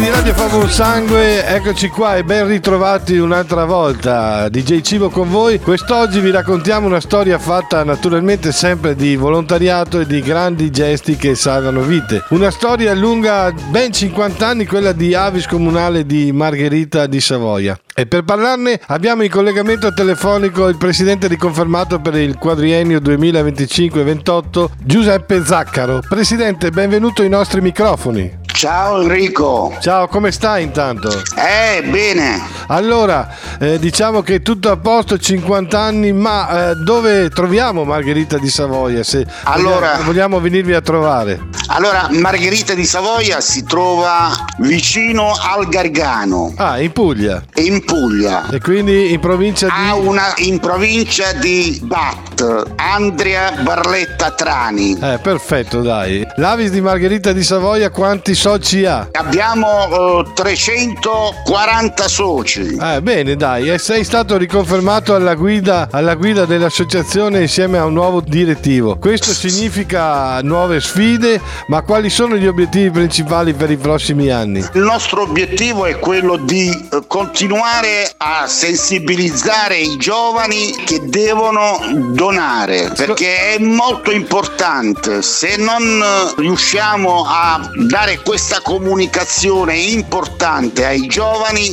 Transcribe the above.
di Radio Favo Sangue, eccoci qua e ben ritrovati un'altra volta. DJ Cibo con voi. Quest'oggi vi raccontiamo una storia fatta naturalmente sempre di volontariato e di grandi gesti che salvano vite. Una storia lunga ben 50 anni, quella di Avis Comunale di Margherita di Savoia. E per parlarne abbiamo in collegamento telefonico il presidente riconfermato per il quadriennio 2025-28, Giuseppe Zaccaro. Presidente, benvenuto ai nostri microfoni. Ciao Enrico. Ciao, come stai intanto? Bene. Allora, diciamo che tutto a posto, 50 anni, ma dove troviamo Margherita di Savoia? Se vogliamo venirvi a trovare. Allora, Margherita di Savoia si trova vicino al Gargano. Ah, in Puglia. In Puglia. E quindi in provincia di... in provincia di Bat, Andria Barletta Trani. Perfetto, dai. L'Avis di Margherita di Savoia quanti soci ha? Abbiamo 340 soci. Bene, dai. E sei stato riconfermato alla guida dell'associazione insieme a un nuovo direttivo. Questo significa nuove sfide, ma quali sono gli obiettivi principali per i prossimi anni? Il nostro obiettivo è quello di continuare a sensibilizzare i giovani che devono donare, perché è molto importante. Se non riusciamo a dare questa comunicazione importante ai giovani,